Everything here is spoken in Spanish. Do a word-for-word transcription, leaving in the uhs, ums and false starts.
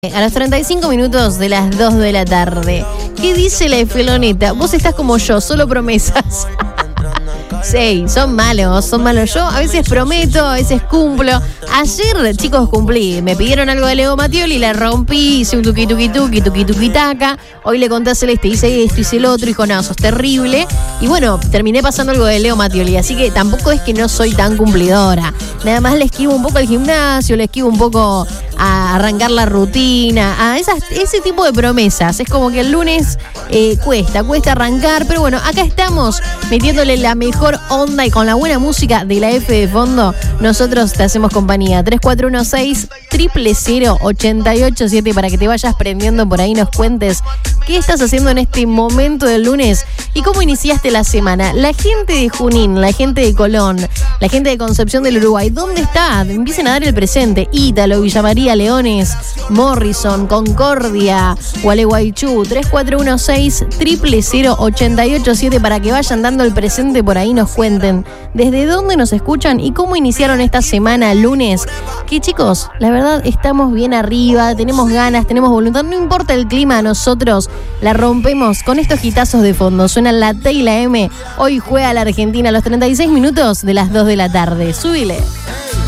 A los treinta y cinco minutos de las dos de la tarde. ¿Qué dice la Efeloneta? Vos estás como yo, solo promesas. Sí, son malos, son malos. Yo a veces prometo, a veces cumplo. Ayer, chicos, cumplí. Me pidieron algo de Leo Mattioli, la rompí, hice un tuqui tuqui tuqui, tuqui tuqui taca. Hoy le conté a Celeste, hice esto, hice el otro, dijo, no, sos terrible. Y bueno, terminé pasando algo de Leo Mattioli, así que tampoco es que no soy tan cumplidora. Nada más le esquivo un poco al gimnasio, le esquivo un poco a arrancar la rutina, a esas, ese tipo de promesas. Es como que el lunes eh, cuesta, cuesta arrancar, pero bueno, acá estamos metiéndole la mejor onda y con la buena música de la F de fondo. Nosotros te hacemos compañía. tres cuatro uno seis, cero cero cero, ocho ocho siete para que te vayas prendiendo por ahí, nos cuentes qué estás haciendo en este momento del lunes y cómo iniciaste la semana. La gente de Junín, la gente de Colón, la gente de Concepción del Uruguay, ¿dónde está? Empiecen a dar el presente. Ítalo, Villa María, Leones, Morrison, Concordia, Gualeguaychú. tres cuatro uno seis, cero cero cero, ocho ocho siete para que vayan dando el presente por ahí, nos cuenten desde dónde nos escuchan y cómo iniciaron esta semana lunes. Que chicos, la verdad estamos bien arriba, tenemos ganas, tenemos voluntad, no importa el clima, nosotros la rompemos con estos hitazos de fondo. Suena la T y la M. Hoy juega la Argentina a los treinta y seis minutos de las dos de la tarde. Súbile.